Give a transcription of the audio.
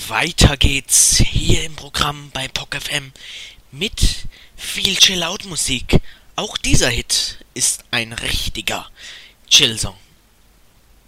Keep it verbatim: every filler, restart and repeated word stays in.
Weiter geht's hier im Programm bei P O C F M mit viel Chill-Out-Musik. Auch dieser Hit ist ein richtiger Chill-Song.